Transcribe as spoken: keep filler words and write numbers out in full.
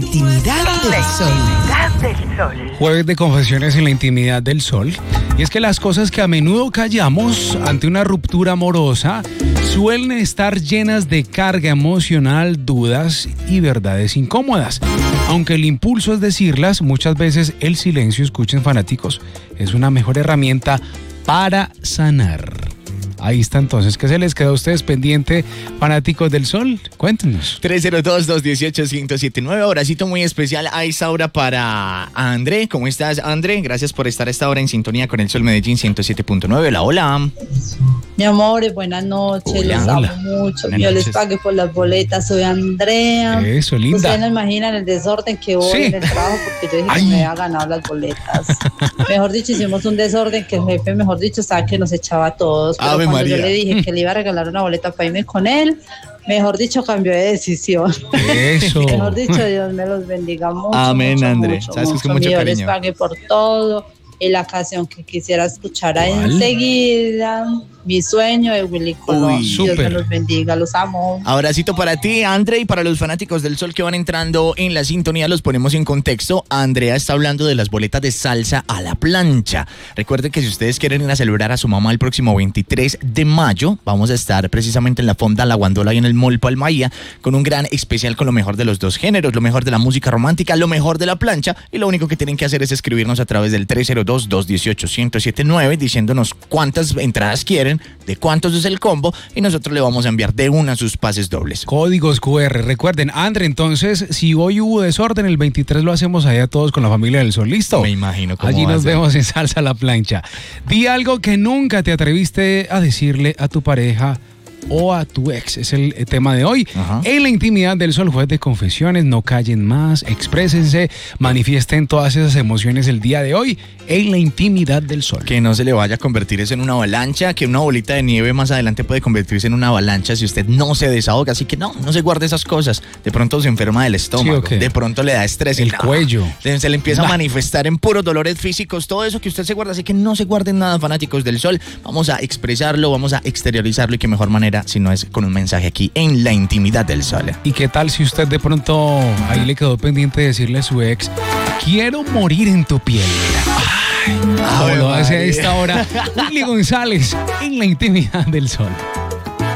intimidad del sol. Jueves de confesiones en la intimidad del sol. Y es que las cosas que a menudo callamos ante una ruptura amorosa suelen estar llenas de carga emocional, dudas y verdades incómodas. Aunque el impulso es decirlas, muchas veces el silencio, escuchen fanáticos, es una mejor herramienta para sanar. Ahí está entonces. ¿Qué se les quedó a ustedes pendiente, fanáticos del sol? Cuéntenos. tres cero dos, dos uno ocho, cinco siete nueve. Abracito muy especial a esta hora para André. ¿Cómo estás, André? Gracias por estar a esta hora en sintonía con el Sol Medellín ciento siete punto nueve. Hola, hola. Mi amor, buenas noches. Hola, los hola. amo mucho. Buenas Yo noches. les pagué por las boletas. Soy Andrea. Eso, linda. Ustedes no imaginan el desorden que hubo Sí. en el trabajo porque yo dije Ay. que me había ganado las boletas. Mejor dicho, hicimos un desorden que el jefe, mejor dicho, estaba que nos echaba a todos. Pero Ave cuando María. yo le dije que le iba a regalar una boleta para irme con él, mejor dicho, cambió de decisión. Eso. Mejor dicho, Dios me los bendiga mucho. Amén, mucho, André. mucho, Sabes que es con mucho. mucho Yo les cariño. pagué por todo. Y la canción que quisiera escuchar ¿Cuál? enseguida, Mi sueño de Willy Colón. Uy, Dios súper. me los bendiga, los amo. Abracito para ti, André, y para los fanáticos del sol que van entrando en la sintonía, los ponemos en contexto. Andrea está hablando de las boletas de salsa a la plancha. Recuerden que si ustedes quieren ir a celebrar a su mamá el próximo veintitrés de mayo, vamos a estar precisamente en la Fonda La Guandola y en el Mall Palmaía con un gran especial con lo mejor de los dos géneros, lo mejor de la música romántica, lo mejor de la plancha, y lo único que tienen que hacer es escribirnos a través del tres cero dos, dos uno ocho, uno cero siete nueve diciéndonos cuántas entradas quieren, de cuántos es el combo, y nosotros le vamos a enviar de una sus pases dobles. Códigos cu erre. Recuerden, André, entonces, si hoy hubo desorden, el veintitrés lo hacemos allá todos con la familia del Sol. ¿Listo? Me imagino cómo Allí va a nos ser. vemos en Salsa a la Plancha. Di algo que nunca te atreviste a decirle a tu pareja o a tu ex. Es el eh, tema de hoy. Ajá. En la intimidad del Sol, jueves de confesiones. No callen más, exprésense, manifiesten todas esas emociones el día de hoy en la intimidad del Sol. Que no se le vaya a convertir eso en una avalancha, que una bolita de nieve más adelante puede convertirse en una avalancha si usted no se desahoga. Así que no, no se guarde esas cosas. De pronto se enferma del estómago, ¿Sí o qué? de pronto le da estrés. y El no, cuello. Se, se le empieza Bah. a manifestar en puros dolores físicos, todo eso que usted se guarda. Así que no se guarden nada, fanáticos del Sol. Vamos a expresarlo, vamos a exteriorizarlo, y qué mejor manera si no es con un mensaje aquí en la intimidad del Sol. ¿Y qué tal si usted de pronto ahí le quedó pendiente de decirle a su ex, quiero morir en tu piel? Ay, como lo hace a esta hora Willy González en la intimidad del Sol.